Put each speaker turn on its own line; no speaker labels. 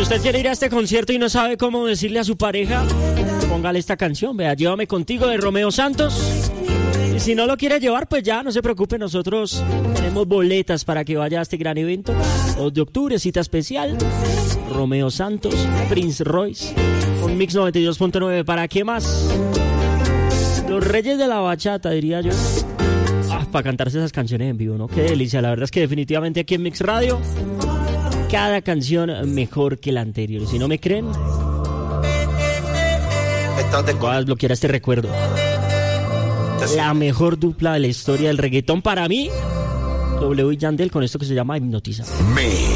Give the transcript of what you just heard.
usted quiere ir a este concierto y no sabe cómo decirle a su pareja, póngale esta canción, vea, Llévame Contigo de Romeo Santos. Y si no lo quiere llevar, pues ya, no se preocupe, nosotros tenemos boletas para que vaya a este gran evento. 2 de octubre, cita especial. Romeo Santos, Prince Royce, con Mix 92.9. ¿Para qué más? Los reyes de la bachata, diría yo. Para cantarse esas canciones en vivo, ¿no? Qué delicia, la verdad es que definitivamente aquí en Mix Radio, cada canción mejor que la anterior. Si no me creen, voy a desbloquear este recuerdo. La mejor dupla de la historia del reggaetón para mí, W y Yandel, con esto que se llama Hipnotiza.